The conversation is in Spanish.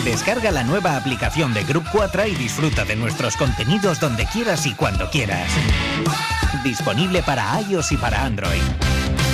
Descarga la nueva aplicación de Grup 4 y disfruta de nuestros contenidos donde quieras y cuando quieras. Disponible para iOS y para Android.